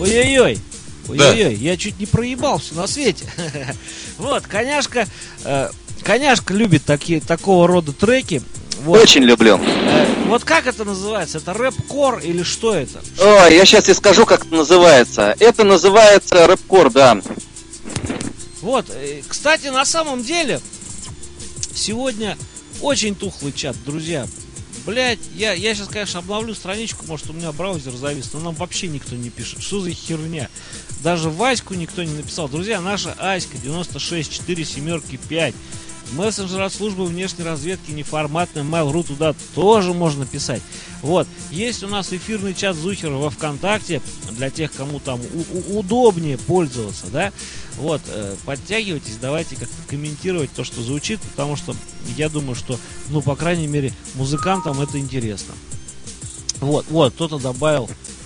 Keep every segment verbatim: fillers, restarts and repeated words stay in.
Ой-ой-ой. Ой-ой-ой, я чуть не проебал все на свете. Вот, Коняшка, э, Коняшка любит такие, такого рода треки. Вот. Очень люблю. Э, вот как это называется? Это рэп-кор или что это? Ой, я сейчас тебе скажу, как это называется. Это называется рэп-кор, да. Вот, э, кстати, на самом деле, сегодня очень тухлый чат, друзья. Блять, я, я сейчас, конечно, обновлю страничку, может, у меня браузер завис, но нам вообще никто не пишет. Что за херня? Даже Ваську никто не написал. Друзья, наша Аська девяносто шесть четыре семерки пять. Мессенджер от службы внешней разведки неформатный, Mail.ru, туда тоже можно писать. Вот, есть у нас эфирный чат Зухера во ВКонтакте, для тех, кому там у- у- удобнее пользоваться, да. Вот, э, подтягивайтесь, давайте как-то комментировать то, что звучит, потому что я думаю, что, ну, по крайней мере, музыкантам это интересно. Вот, вот, кто-то добавил,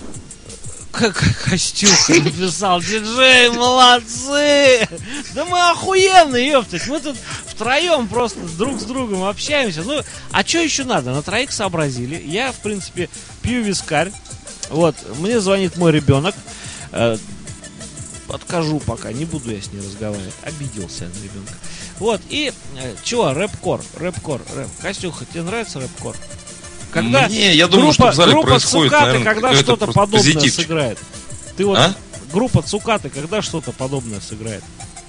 как Костюха написал, диджей, молодцы! Да мы охуенные, ёптать, мы тут втроем просто друг с другом общаемся. Ну, а что еще надо? На троих сообразили. Я, в принципе, пью вискарь. Вот, мне звонит мой ребенок. Э, Откажу пока, не буду я с ней разговаривать. Обиделся я на ребенка. Вот, и э, чего, рэп-кор, рэп-кор, рэп. Костюха, тебе нравится рэп-кор? Когда Мне, я думаю, группа, что в зале группа происходит, Цукаты, наверное, когда какой-то что-то просто подобное позитивчик. сыграет. Ты вот, А? группа Цукаты, когда что-то подобное сыграет?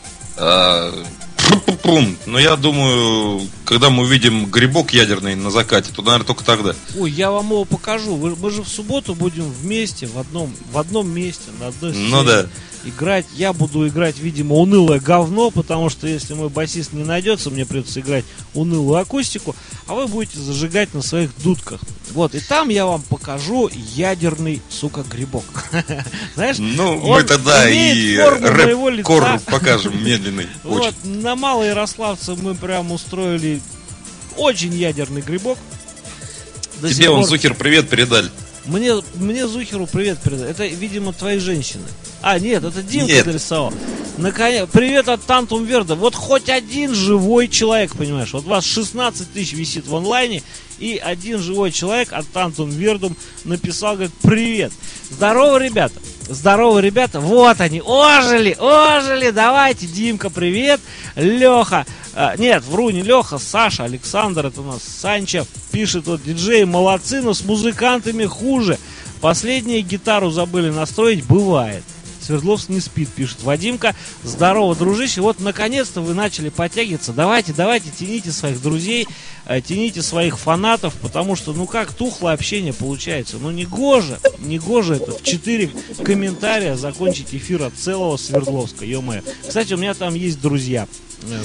А, пум-пум-пум. Но я думаю, когда мы увидим грибок ядерный на закате, то, наверное, только тогда. Ой, я вам его покажу. Вы- мы же в субботу будем вместе, в одном, в одном месте, на одной сцене. Ну да. Играть, я буду играть, видимо, унылое говно, потому что если мой басист не найдется, мне придется играть унылую акустику, а вы будете зажигать на своих дудках. Вот, и там я вам покажу ядерный, сука, грибок. Знаешь, Ну, он мы тогда имеет и форму моего рэп-кор лица. покажем медленный. Вот, Очень. на Малоярославце мы прям устроили очень ядерный грибок. До Тебе сих он, пор- Зухер, привет передали. Мне, мне Зухеру привет передать. Это, видимо, твои женщины. А, нет, это Димка Нет. нарисовал. Наконец, привет от Тантум Верда. Вот хоть один живой человек, понимаешь. Вот у вас шестнадцать тысяч висит в онлайне, и один живой человек от Тантум Вердум написал, говорит, привет. Здорово, ребята. Здорово, ребята. Вот они, ожили, ожили. Давайте, Димка, привет. Леха. А, нет, вру, не Леха, Саша, Александр, это у нас Санчо. Пишет вот, диджеи молодцы, но с музыкантами хуже. Последние гитару забыли настроить, бывает. Свердловск не спит, пишет Вадимка. Здорово, дружище. Вот, наконец-то вы начали подтягиваться. Давайте, давайте, тяните своих друзей, э, тяните своих фанатов, потому что, ну как, тухлое общение получается. Ну не гоже, не гоже это в четыре комментария закончить эфир от целого Свердловска, ё-моё. Кстати, у меня там есть друзья. Э,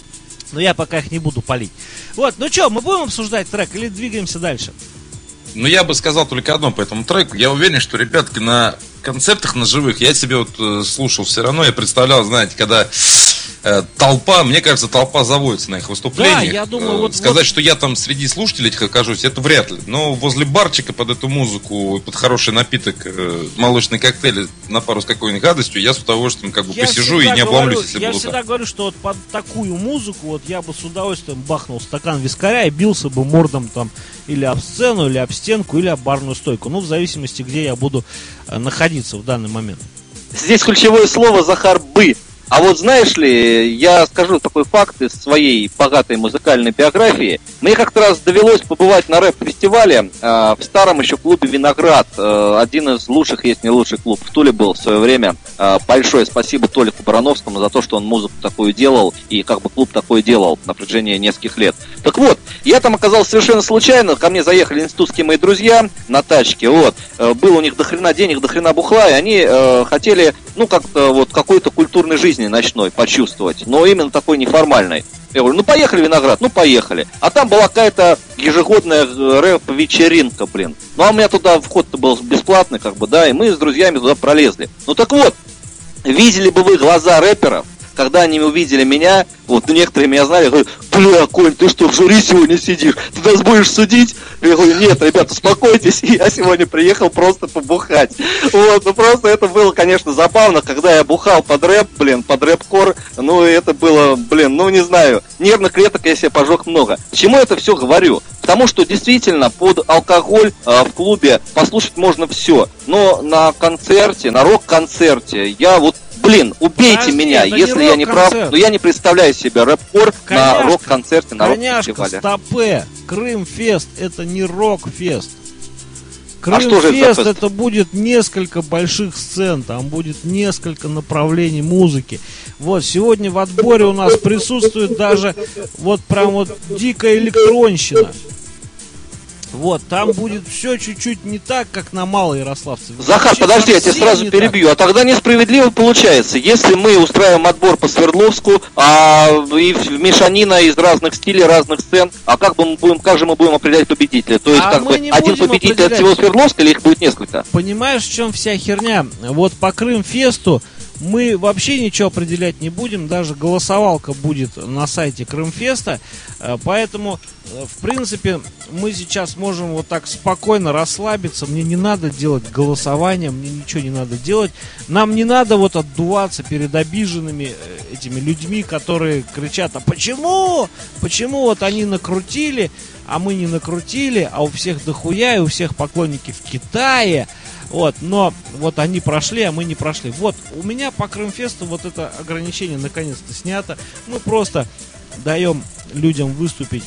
Но я пока их не буду палить. Вот, ну что, мы будем обсуждать трек или двигаемся дальше? Ну, я бы сказал только одно по этому треку. Я уверен, что ребятки на концертах, на живых, я себе вот э, слушал все равно, я представлял, знаете, когда э, толпа, мне кажется, толпа заводится на их выступлениях. Да, я думаю, Э, вот- Сказать, вот- что я там среди слушателей этих окажусь, это вряд ли. Но возле барчика под эту музыку, под хороший напиток, э, молочный коктейль на пару с какой-нибудь гадостью, я с удовольствием как бы Я посижу и всегда не обломлюсь, говорю- если Я буду всегда там. говорю, что вот под такую музыку вот я бы с удовольствием бахнул стакан вискаря и бился бы мордом там или об сцену, или об стенку, или об барную стойку. Ну, в зависимости, где я буду э, находиться в данный момент. Здесь ключевое слово, Захар, «бы». А вот знаешь ли, я скажу такой факт из своей богатой музыкальной биографии. Мне как-то раз довелось побывать на рэп-фестивале э, в старом еще клубе «Виноград». Э, один из лучших, есть не лучший клуб в Туле был в свое время. Э, большое спасибо Толику Барановскому за то, что он музыку такую делал и как бы клуб такой делал на протяжении нескольких лет. Так вот, я там оказался совершенно случайно. Ко мне заехали институтские мои друзья на тачке. Вот. Э, было у них дохрена денег, дохрена бухла, и они э, хотели, ну, как-то вот какой-то культурной жизни ночной почувствовать, но именно такой неформальной. Я говорю, ну поехали, Виноград, ну поехали. А там была какая-то ежегодная рэп-вечеринка, блин. Ну а у меня туда вход-то был бесплатный, как бы, да, и мы с друзьями туда пролезли. Ну так вот, видели бы вы глаза рэперов, когда они увидели меня, вот некоторые меня знали, говорят, бля, Коль, ты что, в жюри сегодня сидишь? Ты нас будешь судить? Я говорю, нет, ребята, успокойтесь, я сегодня приехал просто побухать. Вот, ну просто это было, конечно, забавно, когда я бухал под рэп, блин, под рэп-кор, ну это было, блин, ну не знаю, нервных клеток я себе пожег много. К чему я это все говорю? Потому что действительно под алкоголь э, в клубе послушать можно все, но на концерте, на рок-концерте я вот, блин, убейте Подожди, меня, если я не прав, но я не представляю себе рэп-кор на рок-концерте, на рок-фестивале. Стопе, Крым-фест это не рок-фест. А что же это, Крым-фест это будет несколько больших сцен, там будет несколько направлений музыки. Вот, сегодня в отборе у нас присутствует даже вот прям вот дикая электронщина. Вот, там будет все чуть-чуть не так, как на Малоярославце. Захар, Вообще, подожди, я тебя сразу перебью. Так. А тогда несправедливо получается. Если мы устраиваем отбор по Свердловску, а и мешанина из разных стилей, разных сцен, а как бы мы будем, как же мы будем определять победителя? То есть, а как бы один победитель от всего Свердловска или их будет несколько? Понимаешь, в чем вся херня? Вот по Крым-фесту мы вообще ничего определять не будем, даже голосовалка будет на сайте Крымфеста, поэтому, в принципе, мы сейчас можем вот так спокойно расслабиться, мне не надо делать голосование, мне ничего не надо делать, нам не надо вот отдуваться перед обиженными этими людьми, которые кричат, а почему, почему вот они накрутили, а мы не накрутили, а у всех дохуя, и у всех поклонники в Китае. Вот, но вот они прошли, а мы не прошли. Вот, у меня по Крымфесту вот это ограничение наконец-то снято. Мы просто даем людям выступить.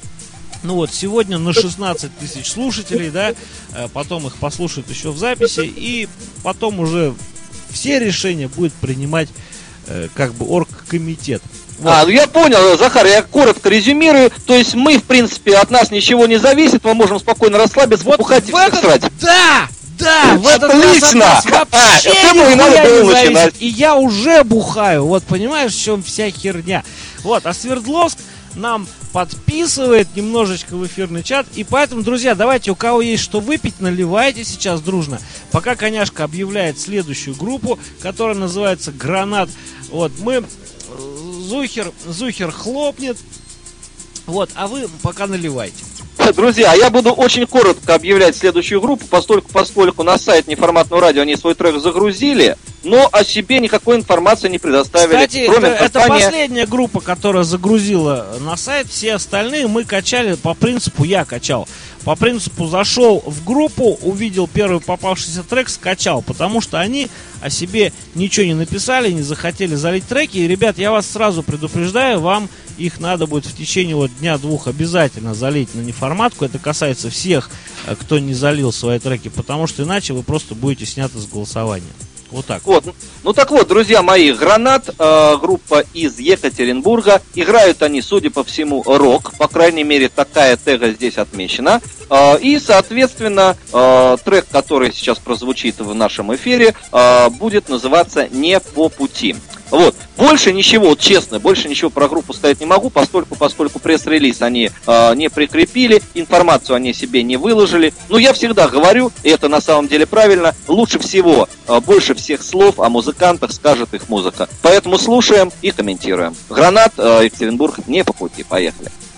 Ну вот, сегодня на шестнадцать тысяч слушателей, да, потом их послушают еще в записи, и потом уже все решения будет принимать как бы оргкомитет. Вот. А, ну я понял, Захар, я коротко резюмирую. То есть мы, в принципе, от нас ничего не зависит, мы можем спокойно расслабиться, вот побухать и всех срать. Да! Да, в этот Отлично! раз от нас вообще а, нихуя надо было не начинать. зависит. И я уже бухаю. Вот понимаешь, в чем вся херня. Вот, а Свердловск нам подписывает немножечко в эфирный чат. И поэтому, друзья, давайте, у кого есть что выпить, наливайте сейчас дружно. Пока Коняшка объявляет следующую группу, которая называется «Гранат». Вот, мы... Зухер, Зухер хлопнет. Вот, а вы пока наливайте. Друзья, я буду очень коротко объявлять следующую группу, поскольку, поскольку на сайт Неформатного радио они свой трек загрузили, но о себе никакой информации не предоставили. Кстати, кроме это, компании... это последняя группа, которая загрузила на сайт. Все остальные мы качали по принципу, я качал. По принципу зашел в группу, увидел первый попавшийся трек, скачал. Потому что они о себе ничего не написали, не захотели залить треки. И, ребят, я вас сразу предупреждаю, вам их надо будет в течение вот дня-двух обязательно залить на неформатку. Это касается всех, кто не залил свои треки, потому что иначе вы просто будете сняты с голосования. Вот так. Вот. Ну так вот, друзья мои, «Гранат», э, группа из Екатеринбурга. Играют они, судя по всему, рок. По крайней мере, такая тега здесь отмечена. Э, и, соответственно, э, трек, который сейчас прозвучит в нашем эфире, э, будет называться «Не по пути». Вот. Больше ничего, вот честно, больше ничего про группу сказать не могу, поскольку, поскольку пресс-релиз они э, не прикрепили, информацию они себе не выложили. Но я всегда говорю, и это на самом деле правильно, лучше всего, э, больше всех слов о музыкантах скажет их музыка. Поэтому слушаем и комментируем. «Гранат», э, Екатеринбург, не по пути. Поехали.